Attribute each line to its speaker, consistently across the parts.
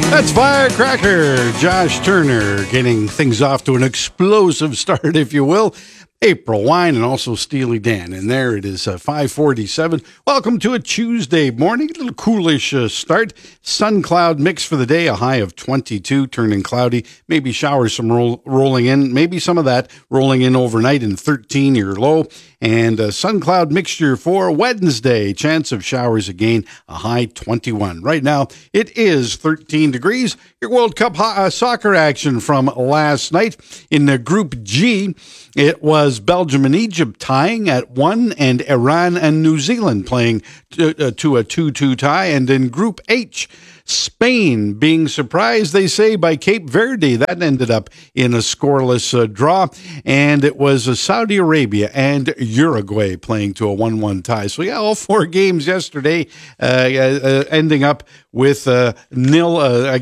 Speaker 1: That's Firecracker, Josh Turner, getting things off to an explosive start, if you will. April Wine and also Steely Dan. And there it is, 5:47. Welcome to a Tuesday morning. A little coolish start. Sun cloud mix for the day, a high of 22, turning cloudy. Maybe showers some rolling in. Maybe some of that rolling in overnight in 13, your low. And sun cloud mixture for Wednesday. Chance of showers again, a high 21. Right now, it is 13 degrees. Your World Cup soccer action from last night in the Group G. It was Belgium and Egypt tying at 1 and Iran and New Zealand playing to a 2-2 tie. And in Group H, Spain being surprised, they say, by Cape Verde. That ended up in a scoreless draw. And it was Saudi Arabia and Uruguay playing to a 1-1 tie. So, yeah, all four games yesterday ending up with nil,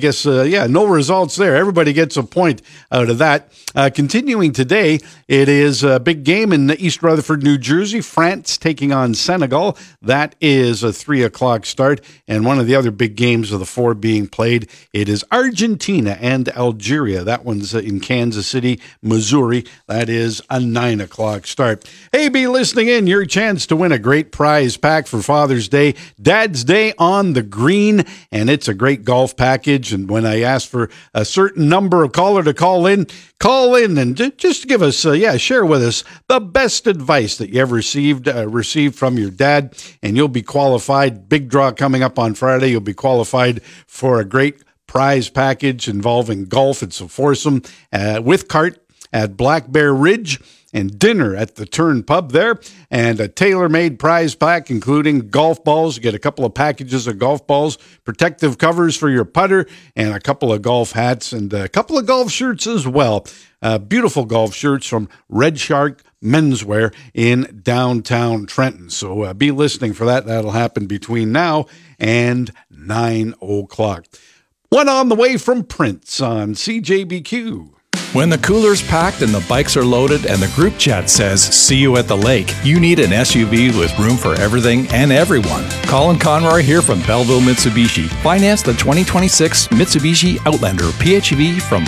Speaker 1: no results there. Everybody gets a point out of that. Continuing today, it is a big game in East Rutherford, New Jersey. France taking on Senegal. That is a 3 o'clock start. And one of the other big games of the four being played, it is Argentina and Algeria. That one's in Kansas City, Missouri. That is a 9 o'clock start. Hey, be listening in. Your chance to win a great prize pack for Father's Day, Dad's Day on the Green. And it's a great golf package. And when I ask for a certain number of caller to call in and just give us, share with us the best advice that you ever received from your dad, and you'll be qualified. Big draw coming up on Friday. You'll be qualified for a great prize package involving golf. It's a foursome with cart at Black Bear Ridge, and dinner at the Turn Pub there, and a tailor-made prize pack, including golf balls. You get a couple of packages of golf balls, protective covers for your putter, and a couple of golf hats, and a couple of golf shirts as well. Beautiful golf shirts from Red Shark Menswear in downtown Trenton. So be listening for that. That'll happen between now and 9 o'clock. One on the way from Prince on CJBQ.
Speaker 2: When the cooler's packed and the bikes are loaded and the group chat says, "See you at the lake," you need an SUV with room for everything and everyone. Colin Conroy here from Belleville Mitsubishi. Finance the 2026 Mitsubishi Outlander PHEV from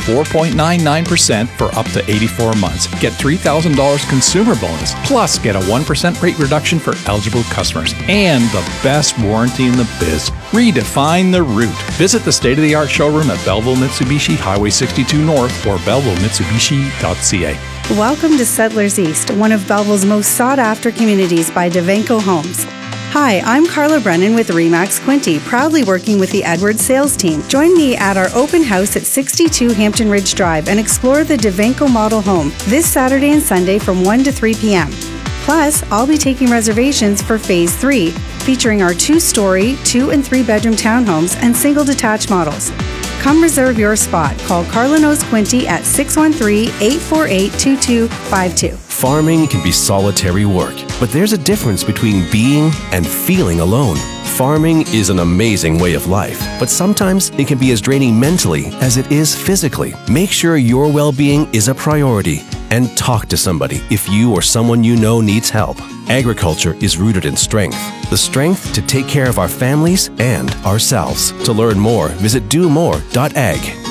Speaker 2: 4.99% for up to 84 months. Get $3,000 consumer bonus, plus get a 1% rate reduction for eligible customers. And the best warranty in the biz. Redefine the route. Visit the state-of-the-art showroom at Belleville Mitsubishi, Highway 62 North, or BellevilleMitsubishi.ca.
Speaker 3: Welcome to Settlers East, one of Belleville's most sought-after communities by Devenco Homes. Hi, I'm Carla Brennan with RE/MAX Quinte, proudly working with the Edwards sales team. Join me at our open house at 62 Hampton Ridge Drive and explore the Devenco model home this Saturday and Sunday from 1 to 3 p.m. Plus, I'll be taking reservations for Phase 3, featuring our 2-story, 2- and 3-bedroom townhomes and single detached models. Come reserve your spot. Call Carla Knows Quinte at 613-848-2252.
Speaker 4: Farming can be solitary work, but there's a difference between being and feeling alone. Farming is an amazing way of life, but sometimes it can be as draining mentally as it is physically. Make sure your well-being is a priority and talk to somebody if you or someone you know needs help. Agriculture is rooted in strength. The strength to take care of our families and ourselves. To learn more, visit domore.ag.